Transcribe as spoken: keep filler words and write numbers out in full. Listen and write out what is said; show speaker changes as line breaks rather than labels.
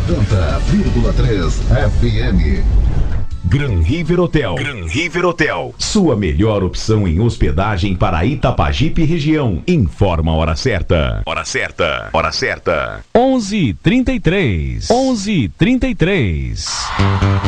noventa vírgula três F M.
Gran River Hotel. Gran River Hotel. Sua melhor opção em hospedagem para Itapajipe região. Informa a hora certa. Hora certa. Hora certa.
onze e trinta e três. onze e trinta e três.